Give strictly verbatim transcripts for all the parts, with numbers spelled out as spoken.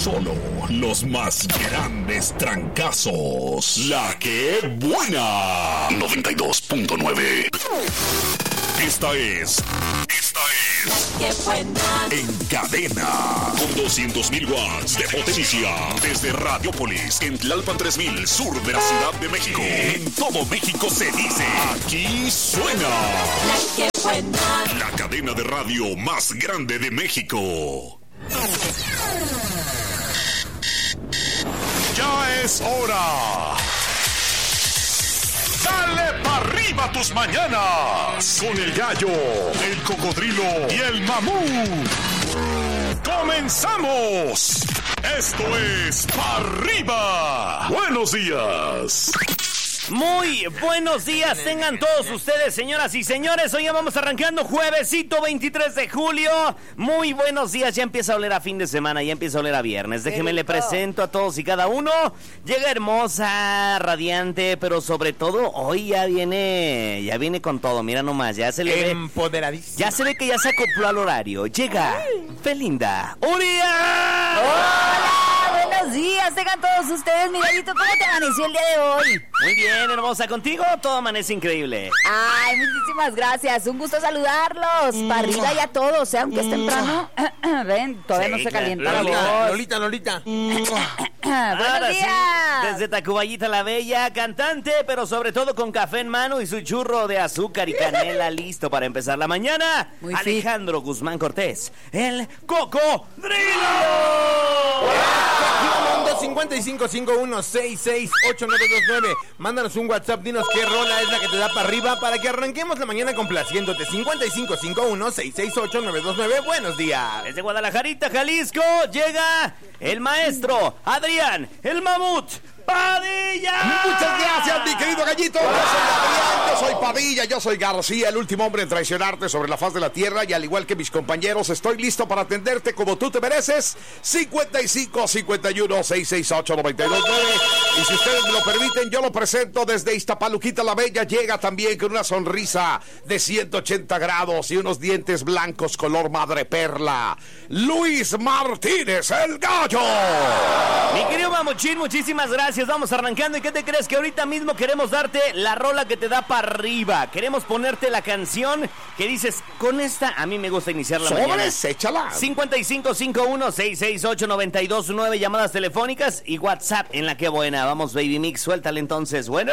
Solo los más grandes trancazos. La que buena. noventa y dos punto nueve. Esta es... Esta es... La que buena. En cadena. Con doscientos mil watts de potencia. Desde Radiopolis, en Tlalpan tres mil, sur de la Ciudad de México. En todo México se dice... Aquí suena... La que buena. La cadena de radio más grande de México. Ya es hora. Dale pa' arriba tus mañanas. Con el gallo, el cocodrilo y el mamut. ¡Comenzamos! Esto es Pa' Arriba. Buenos días. Muy buenos días tengan todos ustedes, señoras y señores. Hoy ya vamos arrancando juevesito veintitrés de julio. Muy buenos días, ya empieza a oler a fin de semana, ya empieza a oler a viernes. Déjenme le presento a todos y cada uno. Llega hermosa, radiante, pero sobre todo hoy ya viene, ya viene con todo. Mira nomás, ya se le ve empoderadísima. Ya se ve que ya se acopló al horario. Llega Belinda Uría. ¡Hola! Buenos días, tengan todos ustedes. Miguelito, ¿cómo te amaneció el día de hoy? Muy bien, hermosa, contigo todo amanece increíble. Ay, muchísimas gracias, un gusto saludarlos. Mm. Para arriba ya todos, ¿eh? Aunque es temprano. Ven, todavía sí, no se claro. calienta la Lolita, voz. Lolita, Lolita. Buenos días. Sí, desde Tacuballita la Bella, cantante, pero sobre todo con café en mano y su churro de azúcar y canela listo para empezar la mañana. Muy Alejandro fit. Guzmán Cortés, el Cocodrilo. cincuenta y cinco cincuenta y uno sesenta y seis ocho nueve dos nueve. Mándanos un WhatsApp, dinos qué rola es la que te da para arriba para que arranquemos la mañana complaciéndote. cincuenta y cinco cincuenta y uno sesenta y seis ocho nueve dos nueve. Buenos días. Desde Guadalajarita, Jalisco, llega el maestro Adrián, el mamut Padilla. Muchas gracias, mi querido gallito. Yo soy Adrián, yo soy Padilla, yo soy García, el último hombre en traicionarte sobre la faz de la tierra. Y al igual que mis compañeros, estoy listo para atenderte como tú te mereces. cincuenta y cinco cincuenta y uno sesenta y seis ocho noventa y dos nueve. Y si ustedes me lo permiten, yo lo presento desde Iztapaluquita la Bella. Llega también con una sonrisa de ciento ochenta grados y unos dientes blancos color madreperla. Luis Martínez, el gallo. Mi querido Mamuchín, muchísimas gracias. Vamos arrancando. ¿Y qué te crees? Que ahorita mismo queremos darte la rola que te da para arriba. Queremos ponerte la canción que dices, con esta a mí me gusta iniciar la mañana. Sobres, échala. cincuenta y cinco cincuenta y uno sesenta y seis ocho noventa y dos nueve, llamadas telefónicas y WhatsApp en la que buena. Vamos, Baby Mix, suéltale entonces. Bueno.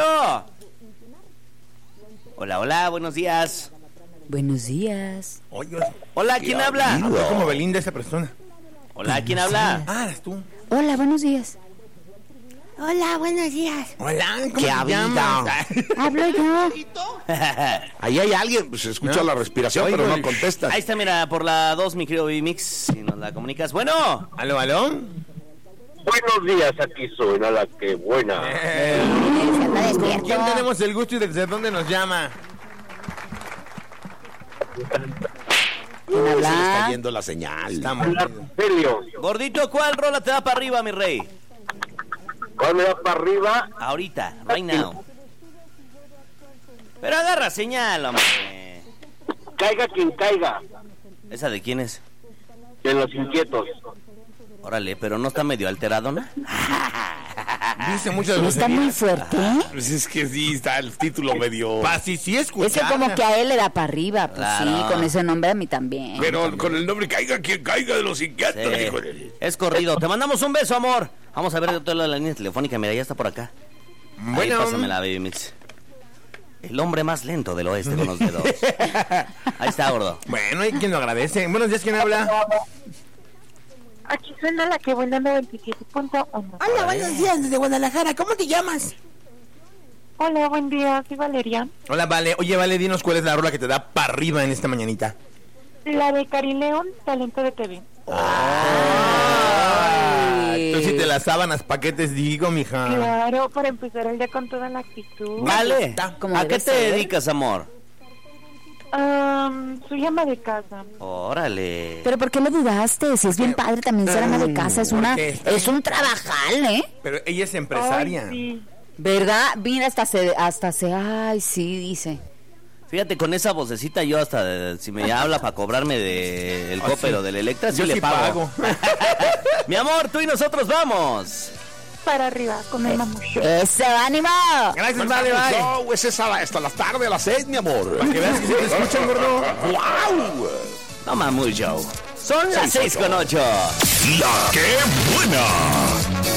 Hola, hola, buenos días. Buenos días. Oye, Hola, ¿quién habla? habla como Belinda esa persona. Hola, ¿quién habla? Ah, eres tú. Hola, buenos días. Hola, buenos días. Hola, ¿cómo ¿Qué te habla? llamas? Hablo yo. Ahí hay alguien, pues se escucha ¿No? la respiración, Oigo pero no el- contesta. Ahí está, mira, por la dos, mi querido Baby Mix, si nos la comunicas. Bueno. ¿Aló, aló? Buenos días, aquí suena la que buena. Eh, Se anda ¿Con despierto. quién tenemos el gusto y desde dónde nos llama? ¿Quién Se le está habla? yendo la señal. Estamos. Helio, Gordito, ¿cuál rola te da para arriba, mi rey? ¿cuál me da para arriba? Ahorita, right now. Pero agarra señal, hombre. Caiga quien caiga, ¿Esa de quién es? de los inquietos. Órale, pero no está medio alterado, ¿no? Dice muchas ¿No está muy groserías. fuerte? Pues es que sí, está el título medio... Pa, sí, sí, Es que escuchar. como que a él le da para arriba. Pues Claro. sí, con ese nombre a mí también. Pero con el nombre caiga quien caiga de los inquietos, Sí. híjole. Es corrido. Te mandamos un beso, amor. Vamos a ver de toda la línea telefónica. Mira, ya está por acá. Bueno, Ahí, pásamela, Baby Mix. El hombre más lento del oeste con los dedos. Ahí está, gordo. bueno, hay quien lo agradece. Buenos días, ¿quién habla? Aquí suena la que buena noventa y siete punto uno. Hola, buenos días desde Guadalajara. ¿Cómo te llamas? Hola, buen día, soy Valeria. Hola, Vale. Oye, Vale, dinos cuál es la rola que te da para arriba en esta mañanita. La de Cari León, talento de T V. Tú sí te las sábanas, paquetes, digo, mija. Claro, para empezar el día con toda la actitud. Vale. Como ¿A debe qué te ser. dedicas, amor? Um, soy ama de casa. Órale. Pero ¿por qué lo dudaste? Si es bien padre también ser ama de casa, es una, Porque está- es un trabajal, ¿eh? Pero ella es empresaria. Ay, sí. ¿Verdad? Mira, hasta se, hasta se, ay, sí, dice. Fíjate, con esa vocecita yo hasta, eh, si me habla para cobrarme de, el Ah, copero sí. del Electra, sí Yo le sí pago. pago. Mi amor, tú y nosotros vamos. Para arriba, con el mamucho. ¡Eso, ánimo! Gracias, vale, Vamos, bye. show, es esa hasta la tarde a las seis, mi amor. Que veas que se te escuchan, gordo. ¡Wow! No mames, Joe. Son las seis con ocho. La que buena.